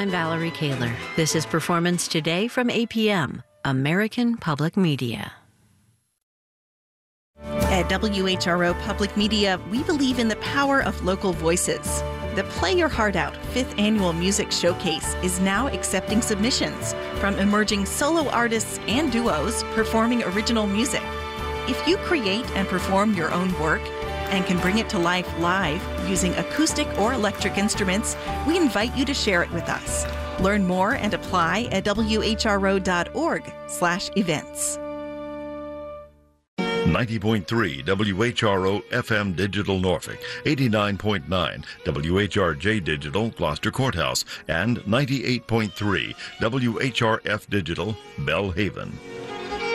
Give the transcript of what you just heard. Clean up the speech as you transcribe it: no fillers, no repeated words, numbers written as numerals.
I'm Valerie Kaler. This is Performance Today from APM, American Public Media. At WHRO Public Media, we believe in the power of local voices. The Play Your Heart Out 5th Annual Music Showcase is now accepting submissions from emerging solo artists and duos performing original music. If you create and perform your own work and can bring it to life live using acoustic or electric instruments, we invite you to share it with us. Learn more and apply at whro.org/events. 90.3 WHRO FM Digital Norfolk, 89.9 WHRJ Digital Gloucester Courthouse, and 98.3 WHRF Digital Bellhaven.